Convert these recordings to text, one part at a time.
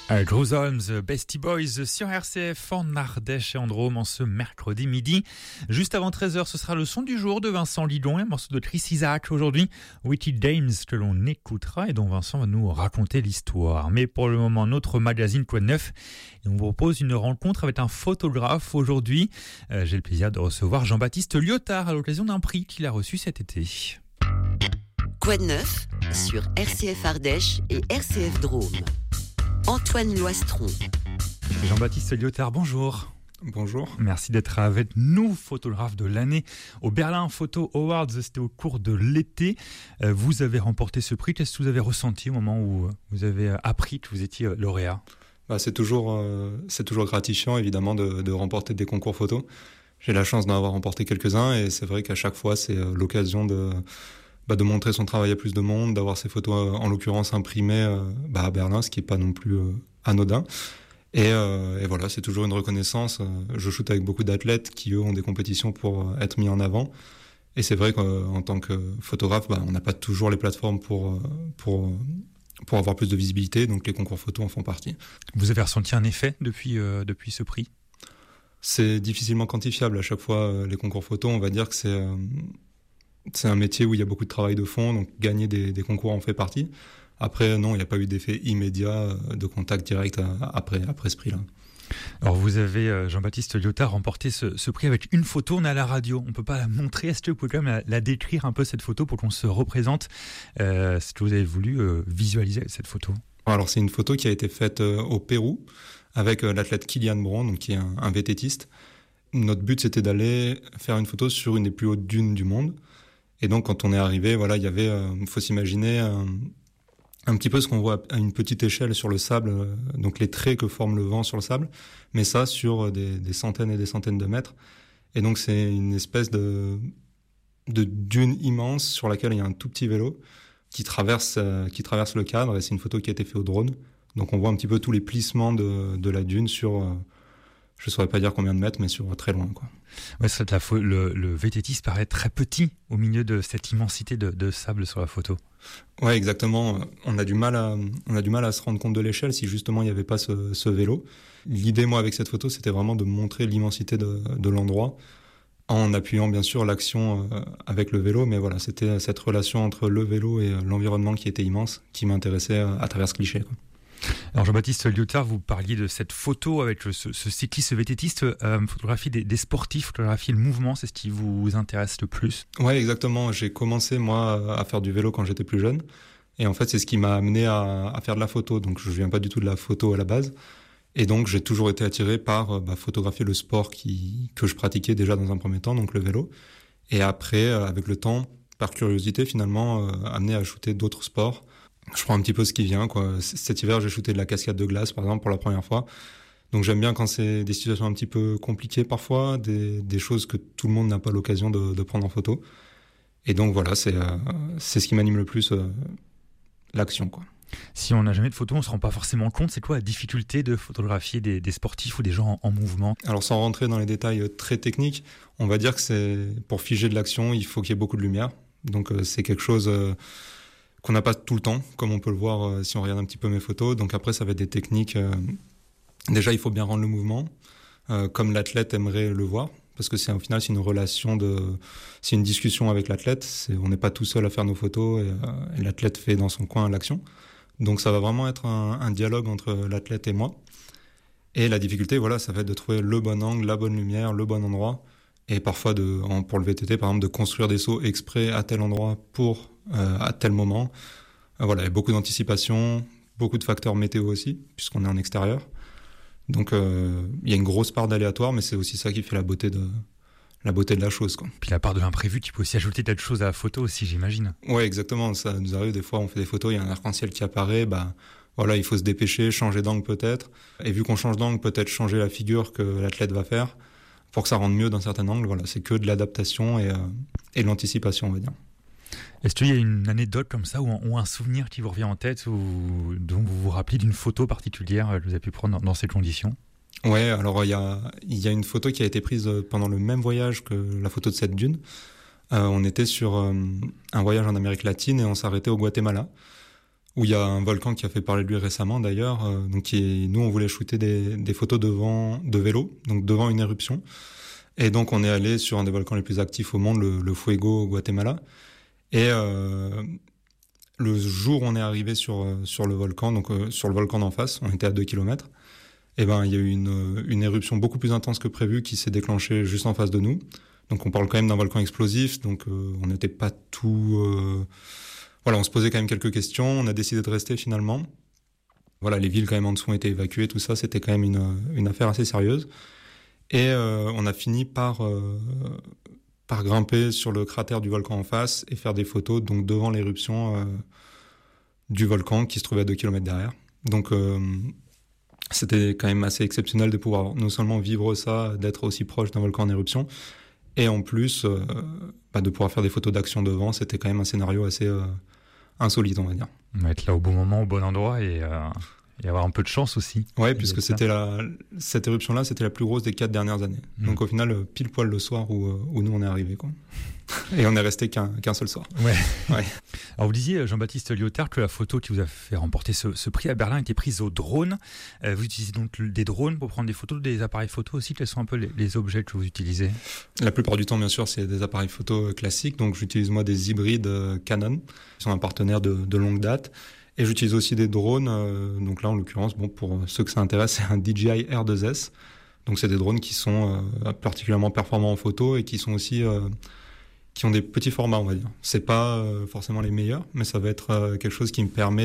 Gros Holmes, Beastie Boys sur RCF en Ardèche et en Drôme en ce mercredi midi. Juste avant 13h, ce sera le son du jour de Vincent Lidon, un morceau de Chris Isaak aujourd'hui, Witty Dames que l'on écoutera et dont Vincent va nous raconter l'histoire. Mais pour le moment, notre magazine Quoi de Neuf, et on vous propose une rencontre avec un photographe aujourd'hui. J'ai le plaisir de recevoir Jean-Baptiste Lyotard à l'occasion d'un prix qu'il a reçu cet été. Quoi de neuf sur RCF Ardèche et RCF Drôme. Antoine Loistron. Jean-Baptiste Lyotard, bonjour. Bonjour. Merci d'être avec nous, photographe de l'année au Berlin Photo Awards. C'était au cours de l'été. Vous avez remporté ce prix. Qu'est-ce que vous avez ressenti au moment où vous avez appris que vous étiez lauréat ? C'est toujours gratifiant, évidemment, de remporter des concours photos. J'ai la chance d'en avoir remporté quelques-uns et c'est vrai qu'à chaque fois, c'est l'occasion de montrer son travail à plus de monde, d'avoir ses photos, en l'occurrence, imprimées à Berlin, ce qui n'est pas non plus anodin. Et voilà, c'est toujours une reconnaissance. Je shoote avec beaucoup d'athlètes qui, eux, ont des compétitions pour être mis en avant. Et c'est vrai qu'en tant que photographe, on n'a pas toujours les plateformes pour avoir plus de visibilité, donc les concours photos en font partie. Vous avez ressenti un effet depuis ce prix ? C'est difficilement quantifiable. À chaque fois, les concours photos, on va dire que c'est un métier où il y a beaucoup de travail de fond, donc gagner des concours en fait partie. Après, non, il n'y a pas eu d'effet immédiat de contact direct après ce prix-là. Alors vous avez, Jean-Baptiste Lyotard, remporté ce prix avec une photo. On est à la radio, on ne peut pas la montrer. Est-ce que vous pouvez quand même la décrire un peu, cette photo, pour qu'on se représente ce que vous avez voulu visualiser cette photo ? Alors c'est une photo qui a été faite au Pérou avec l'athlète Kilian Brown, donc qui est un vététiste. Notre but, c'était d'aller faire une photo sur une des plus hautes dunes du monde. Et donc, quand on est arrivé, voilà, il y avait, faut s'imaginer un petit peu ce qu'on voit à une petite échelle sur le sable, donc les traits que forme le vent sur le sable, mais ça sur des centaines et des centaines de mètres. Et donc, c'est une espèce de dune immense sur laquelle il y a un tout petit vélo qui traverse le cadre. Et c'est une photo qui a été faite au drone. Donc, on voit un petit peu tous les plissements de la dune sur je ne saurais pas dire combien de mètres, mais sur très loin, quoi. Ouais, le vététiste paraît très petit au milieu de cette immensité de sable sur la photo. Ouais, exactement. On a du mal à se rendre compte de l'échelle si justement il n'y avait pas ce vélo. L'idée, moi, avec cette photo, c'était vraiment de montrer l'immensité de l'endroit en appuyant bien sûr l'action avec le vélo. Mais voilà, c'était cette relation entre le vélo et l'environnement qui était immense qui m'intéressait à travers ce cliché, quoi. Alors Jean-Baptiste Lyotard, vous parliez de cette photo avec ce cycliste, ce vététiste, photographier des sportifs, photographier le mouvement, c'est ce qui vous intéresse le plus ? Ouais, exactement. J'ai commencé moi à faire du vélo quand j'étais plus jeune, et en fait c'est ce qui m'a amené à faire de la photo. Donc je viens pas du tout de la photo à la base, et donc j'ai toujours été attiré par photographier le sport que je pratiquais déjà dans un premier temps, donc le vélo, et après avec le temps, par curiosité finalement, amené à shooter d'autres sports. Je prends un petit peu ce qui vient, quoi. Cet hiver, j'ai shooté de la cascade de glace, par exemple, pour la première fois. Donc j'aime bien quand c'est des situations un petit peu compliquées parfois, des choses que tout le monde n'a pas l'occasion de prendre en photo. Et donc voilà, c'est ce qui m'anime le plus, l'action, quoi. Si on n'a jamais de photo, on se rend pas forcément compte. C'est quoi la difficulté de photographier des sportifs ou des gens en mouvement ? Alors sans rentrer dans les détails très techniques, on va dire que pour figer de l'action, il faut qu'il y ait beaucoup de lumière. Donc c'est quelque chose qu'on n'a pas tout le temps, comme on peut le voir si on regarde un petit peu mes photos. Donc après, ça va être des techniques. Déjà, il faut bien rendre le mouvement, comme l'athlète aimerait le voir, parce que au final, c'est une relation c'est une discussion avec l'athlète. On n'est pas tout seul à faire nos photos et l'athlète fait dans son coin l'action. Donc ça va vraiment être un dialogue entre l'athlète et moi. Et la difficulté, voilà, ça va être de trouver le bon angle, la bonne lumière, le bon endroit. Et parfois, pour le VTT, par exemple, de construire des sauts exprès à tel endroit à tel moment. Voilà, il y a beaucoup d'anticipation, beaucoup de facteurs météo aussi, puisqu'on est en extérieur. Donc, il y a une grosse part d'aléatoire, mais c'est aussi ça qui fait la beauté de la chose, quoi. Puis la part de l'imprévu qui peut aussi ajouter d'autres choses à la photo aussi, j'imagine. Ouais, exactement. Ça nous arrive des fois, on fait des photos, il y a un arc-en-ciel qui apparaît, voilà, il faut se dépêcher, changer d'angle peut-être. Et vu qu'on change d'angle, peut-être changer la figure que l'athlète va faire pour que ça rende mieux d'un certain angle. Voilà, c'est que de l'adaptation et de l'anticipation, on va dire. Est-ce qu'il y a une anecdote comme ça ou un souvenir qui vous revient en tête ou dont vous vous rappelez d'une photo particulière que vous avez pu prendre dans ces conditions ? Ouais, alors il y a une photo qui a été prise pendant le même voyage que la photo de cette dune. On était sur un voyage en Amérique latine et on s'arrêtait au Guatemala, où il y a un volcan qui a fait parler de lui récemment d'ailleurs. Nous, on voulait shooter des photos de vélo, donc devant une éruption. Et donc, on est allé sur un des volcans les plus actifs au monde, le Fuego au Guatemala. Et le jour où on est arrivé sur le volcan, donc sur le volcan d'en face, on était à 2 km, et ben, il y a eu une éruption beaucoup plus intense que prévu qui s'est déclenchée juste en face de nous. Donc, on parle quand même d'un volcan explosif, donc on n'était pas tout... Voilà, on se posait quand même quelques questions, on a décidé de rester finalement. Voilà, les villes quand même en dessous ont été évacuées, tout ça, c'était quand même une affaire assez sérieuse. Et on a fini par grimper sur le cratère du volcan en face et faire des photos donc devant l'éruption du volcan qui se trouvait à 2 km derrière. Donc c'était quand même assez exceptionnel de pouvoir non seulement vivre ça, d'être aussi proche d'un volcan en éruption, et en plus de pouvoir faire des photos d'action devant. C'était quand même un scénario assez insolite, on va dire. Être là au bon moment, au bon endroit et avoir un peu de chance aussi. Ouais, puisque cette éruption-là, c'était la plus grosse des 4 dernières années. Donc au final, pile poil le soir où nous on est arrivés, quoi. Et on est resté qu'un seul soir. Ouais. Alors vous disiez, Jean-Baptiste Lyotard, que la photo qui vous a fait remporter ce prix à Berlin était prise au drone. Vous utilisez donc des drones pour prendre des photos, des appareils photo aussi. Quels sont un peu les objets que vous utilisez ? La plupart du temps, bien sûr, c'est des appareils photo classiques. Donc j'utilise moi des hybrides Canon, qui sont un partenaire de longue date. Et j'utilise aussi des drones. Donc là, en l'occurrence, pour ceux que ça intéresse, c'est un DJI R2S. Donc c'est des drones qui sont particuliirement performants en photo et qui sont aussi qui ont des petits formats, on va dire. C'est pas forcément les meilleurs, mais ça va être quelque chose qui me permet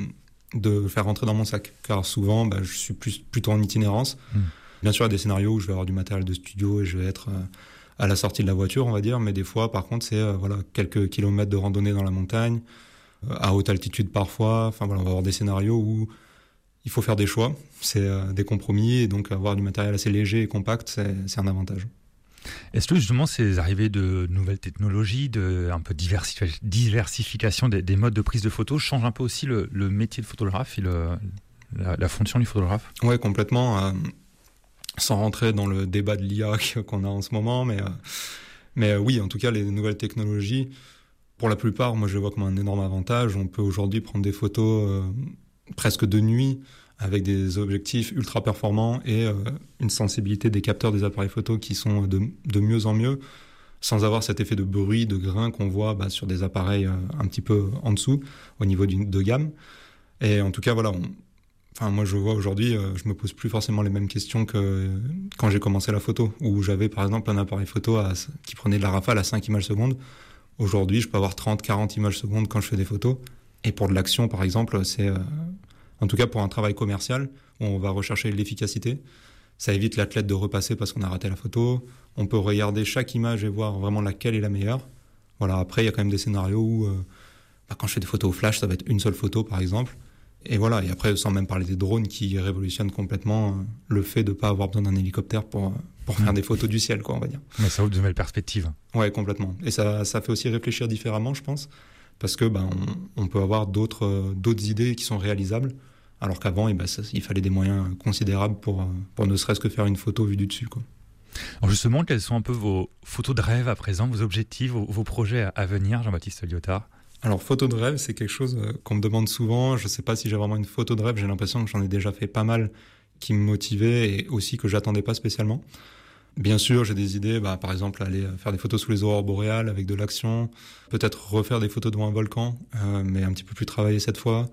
de faire rentrer dans mon sac. Car souvent, je suis plutôt en itinérance. Bien sûr, il y a des scénarios où je vais avoir du matériel de studio et je vais être à la sortie de la voiture, on va dire. Mais des fois, par contre, c'est quelques kilomètres de randonnée dans la montagne, à haute altitude parfois. Enfin voilà, on va avoir des scénarios où il faut faire des choix. C'est des compromis, et donc avoir du matériel assez léger et compact, c'est un avantage. Est-ce que justement ces arrivées de nouvelles technologies, un peu diversification des modes de prise de photos changent un peu aussi le métier de photographe et la fonction du photographe ? Ouais, complètement. Sans rentrer dans le débat de l'IA qu'on a en ce moment, mais oui, en tout cas, les nouvelles technologies, pour la plupart, moi je les vois comme un énorme avantage. On peut aujourd'hui prendre des photos presque de nuit, avec des objectifs ultra performants et une sensibilité des capteurs des appareils photo qui sont de mieux en mieux, sans avoir cet effet de bruit, de grain qu'on voit sur des appareils un petit peu en dessous, au niveau de gamme. Et en tout cas, voilà, moi je vois aujourd'hui, je me pose plus forcément les mêmes questions que quand j'ai commencé la photo, où j'avais par exemple un appareil photo qui prenait de la rafale à 5 images secondes. Aujourd'hui, je peux avoir 30-40 images secondes quand je fais des photos. Et pour de l'action, par exemple, c'est... En tout cas, pour un travail commercial, où on va rechercher l'efficacité, ça évite l'athlète de repasser parce qu'on a raté la photo. On peut regarder chaque image et voir vraiment laquelle est la meilleure. Voilà. Après, il y a quand même des scénarios où, quand je fais des photos au flash, ça va être une seule photo, par exemple. Et voilà. Et après, sans même parler des drones qui révolutionnent complètement le fait de ne pas avoir besoin d'un hélicoptère pour faire des photos du ciel, quoi, on va dire. Mais ça ouvre de nouvelles perspectives. Ouais, complètement. Et ça fait aussi réfléchir différemment, je pense. Parce que on peut avoir d'autres idées qui sont réalisables, alors qu'avant, il fallait des moyens considérables pour ne serait-ce que faire une photo vue du dessus, quoi. Alors justement, quelles sont un peu vos photos de rêve à présent, vos objectifs, vos projets à venir, Jean-Baptiste Lyotard ? Alors, photo de rêve, c'est quelque chose qu'on me demande souvent. Je ne sais pas si j'ai vraiment une photo de rêve. J'ai l'impression que j'en ai déjà fait pas mal qui me motivaient et aussi que j'attendais pas spécialement. Bien sûr, j'ai des idées, par exemple, aller faire des photos sous les aurores boréales avec de l'action, peut-être refaire des photos devant un volcan, mais un petit peu plus travaillé cette fois,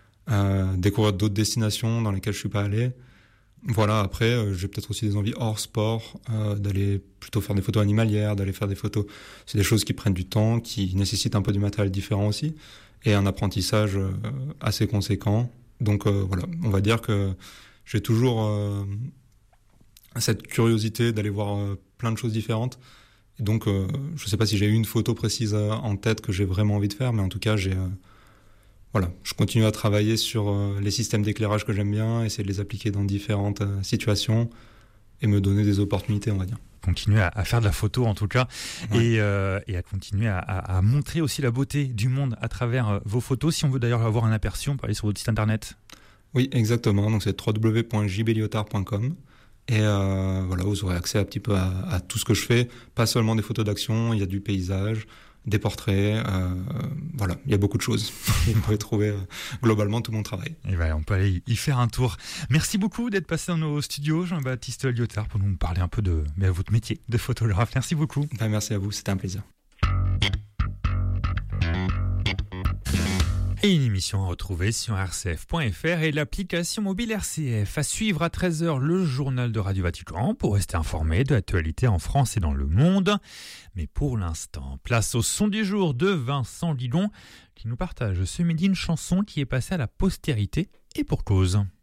découvrir d'autres destinations dans lesquelles je suis pas allé. Voilà, après, j'ai peut-être aussi des envies hors sport, d'aller plutôt faire des photos animalières, d'aller faire des photos. C'est des choses qui prennent du temps, qui nécessitent un peu du matériel différent aussi, et un apprentissage assez conséquent. Donc voilà, on va dire que j'ai toujours... cette curiosité d'aller voir plein de choses différentes. Et donc, je ne sais pas si j'ai une photo précise en tête que j'ai vraiment envie de faire, mais en tout cas, je continue à travailler sur les systèmes d'éclairage que j'aime bien, essayer de les appliquer dans différentes situations et me donner des opportunités, on va dire. Continuer à faire de la photo, en tout cas, ouais. Et à continuer à montrer aussi la beauté du monde à travers vos photos. Si on veut d'ailleurs avoir un aperçu, on peut aller sur votre site internet. Oui, exactement. Donc, c'est www.jblyotard.com. Et vous aurez accès un petit peu à tout ce que je fais. Pas seulement des photos d'action, il y a du paysage, des portraits, voilà, il y a beaucoup de choses. Vous pouvez trouver globalement tout mon travail. Et ben, on peut aller y faire un tour. Merci beaucoup d'être passé dans nos studios, Jean-Baptiste Lyotard, pour nous parler un peu de votre métier de photographe. Merci beaucoup. Merci à vous, c'était un plaisir. Et une émission à retrouver sur rcf.fr et l'application mobile RCF. À suivre à 13h le journal de Radio Vatican pour rester informé de l'actualité en France et dans le monde. Mais pour l'instant, place au son du jour de Vincent Lidon qui nous partage ce midi une chanson qui est passée à la postérité et pour cause.